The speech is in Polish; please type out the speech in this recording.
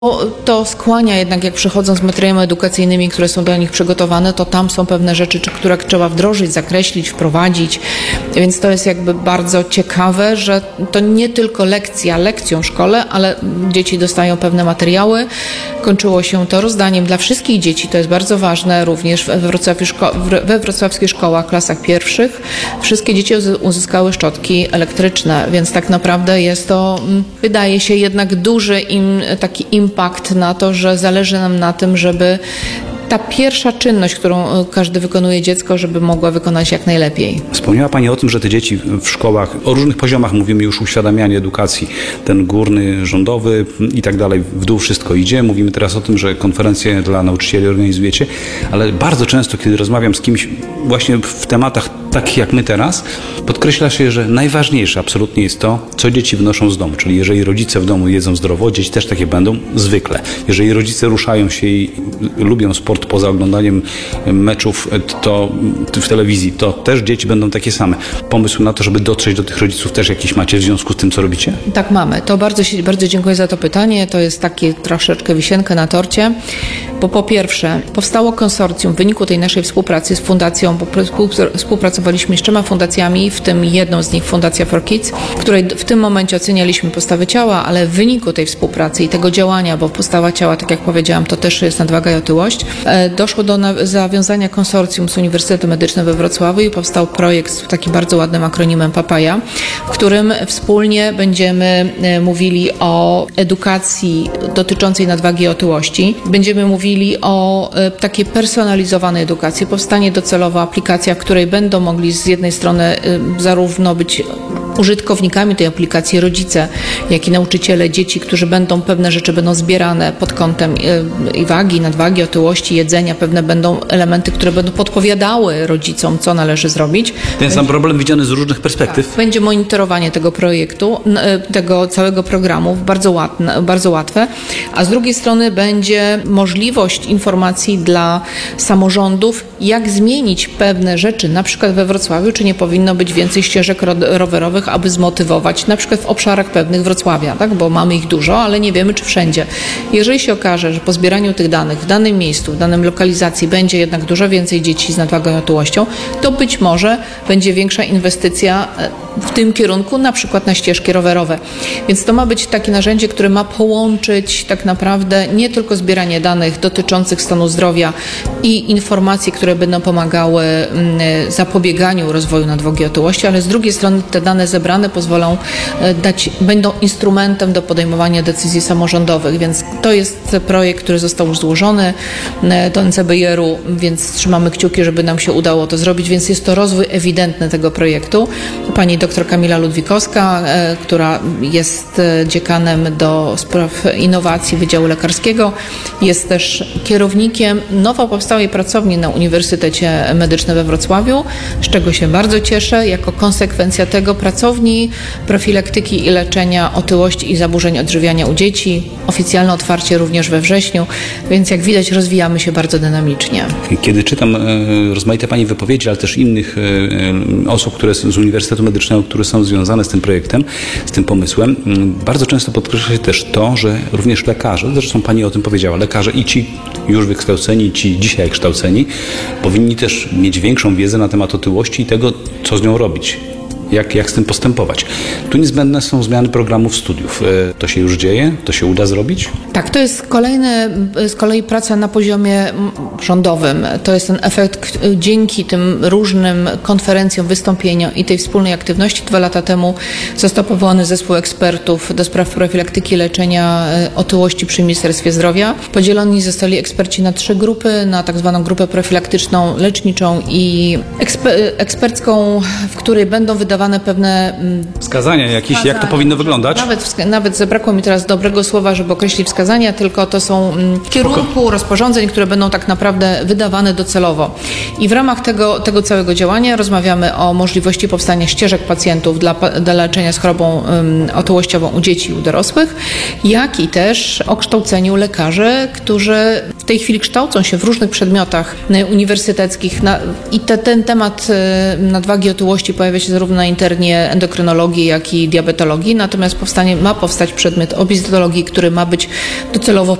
To skłania jednak, jak przychodzą z materiałami edukacyjnymi, które są dla nich przygotowane, to tam są pewne rzeczy, które trzeba wdrożyć, zakreślić, wprowadzić. Więc to jest jakby bardzo ciekawe, że to nie tylko lekcją w szkole, ale dzieci dostają pewne materiały. Kończyło się to rozdaniem dla wszystkich dzieci, to jest bardzo ważne, również we wrocławskich szkołach, klasach pierwszych. Wszystkie dzieci uzyskały szczotki elektryczne, więc tak naprawdę jest to, wydaje się jednak duży taki impact na to, że zależy nam na tym, żeby ta pierwsza czynność, którą każdy wykonuje dziecko, żeby mogła wykonać jak najlepiej. Wspomniała Pani o tym, że te dzieci w szkołach, o różnych poziomach, mówimy już uświadamianie edukacji, ten górny, rządowy i tak dalej, w dół wszystko idzie. Mówimy teraz o tym, że konferencje dla nauczycieli organizujecie, ale bardzo często, kiedy rozmawiam z kimś właśnie w tematach takich jak my teraz, podkreśla się, że najważniejsze absolutnie jest to, co dzieci wnoszą z domu. Czyli jeżeli rodzice w domu jedzą zdrowo, dzieci też takie będą zwykle. Jeżeli rodzice ruszają się i lubią sport poza oglądaniem meczów w telewizji, to też dzieci będą takie same. Pomysł na to, żeby dotrzeć do tych rodziców też jakiś macie w związku z tym, co robicie? Tak, mamy. To bardzo dziękuję za to pytanie. To jest takie troszeczkę wisienka na torcie, bo po pierwsze powstało konsorcjum w wyniku tej naszej współpracy z fundacją, bo współpracowaliśmy z 3 fundacjami, w tym jedną z nich Fundacja for Kids, w której w tym momencie ocenialiśmy postawę ciała, ale w wyniku tej współpracy i tego działania, bo postawa ciała, tak jak powiedziałam, to też jest nadwaga i otyłość, doszło do zawiązania konsorcjum z Uniwersytetem Medycznym we Wrocławiu i powstał projekt z takim bardzo ładnym akronimem PAPAJA, w którym wspólnie będziemy mówili o edukacji dotyczącej nadwagi i otyłości. Będziemy mówili o takiej personalizowanej edukacji. Powstanie docelowo aplikacja, w której będą mogli z jednej strony zarówno być użytkownikami tej aplikacji rodzice, jak i nauczyciele, dzieci, którzy pewne rzeczy będą zbierane pod kątem i wagi, nadwagi, otyłości, jedzenia. Pewne będą elementy, które będą podpowiadały rodzicom, co należy zrobić. Ten sam problem widziany z różnych perspektyw. Tak, będzie monitorowanie tego projektu, tego całego programu, bardzo łatwe, a z drugiej strony będzie możliwość informacji dla samorządów, jak zmienić pewne rzeczy, na przykład we Wrocławiu, czy nie powinno być więcej ścieżek rowerowych, aby zmotywować, na przykład w obszarach pewnych Wrocławia, tak? Bo mamy ich dużo, ale nie wiemy, czy wszędzie. Jeżeli się okaże, że po zbieraniu tych danych w danym miejscu, w danej lokalizacji będzie jednak dużo więcej dzieci z nadwagą i otyłością, to być może będzie większa inwestycja w tym kierunku, na przykład na ścieżki rowerowe. Więc to ma być takie narzędzie, które ma połączyć tak naprawdę nie tylko zbieranie danych dotyczących stanu zdrowia i informacji, które będą pomagały zapobieganiu rozwoju nadwagi i otyłości, ale z drugiej strony te dane zebrane będą instrumentem do podejmowania decyzji samorządowych, więc to jest projekt, który został już złożony do NCBR-u, więc trzymamy kciuki, żeby nam się udało to zrobić, więc jest to rozwój ewidentny tego projektu. Pani dr Kamila Ludwikowska, która jest dziekanem do spraw innowacji Wydziału Lekarskiego, jest też kierownikiem nowo powstałej pracowni na Uniwersytecie Medycznym we Wrocławiu, z czego się bardzo cieszę. Jako konsekwencja tego pracowni profilaktyki i leczenia otyłości i zaburzeń odżywiania u dzieci. Oficjalne otwarcie również we wrześniu, więc jak widać rozwijamy się bardzo dynamicznie. Kiedy czytam rozmaite Pani wypowiedzi, ale też innych osób, które z Uniwersytetu Medycznego, które są związane z tym projektem, z tym pomysłem, bardzo często podkreśla się też to, że również lekarze, zresztą Pani o tym powiedziała, lekarze i ci już wykształceni, i ci dzisiaj kształceni, powinni też mieć większą wiedzę na temat otyłości i tego, co z nią robić. Jak z tym postępować. Tu niezbędne są zmiany programów studiów. To się już dzieje? To się uda zrobić? Tak, to jest z kolei praca na poziomie rządowym. To jest ten efekt dzięki tym różnym konferencjom, wystąpieniom i tej wspólnej aktywności. 2 lata temu został powołany zespół ekspertów do spraw profilaktyki leczenia otyłości przy Ministerstwie Zdrowia. Podzieloni zostali eksperci na 3 grupy, na tak zwaną grupę profilaktyczną, leczniczą i ekspercką, w której będą wydawane pewne wskazania jakieś, jak to powinno wyglądać? Nawet zabrakło mi teraz dobrego słowa, żeby określić wskazania, tylko to są w kierunku rozporządzeń, które będą tak naprawdę wydawane docelowo. I w ramach tego całego działania rozmawiamy o możliwości powstania ścieżek pacjentów dla leczenia z chorobą otyłościową u dzieci i u dorosłych, jak i też o kształceniu lekarzy, którzy w tej chwili kształcą się w różnych przedmiotach uniwersyteckich i ten temat nadwagi i otyłości pojawia się zarówno na internie endokrynologii, jak i diabetologii, natomiast ma powstać przedmiot obiezjatologii, który ma być docelowo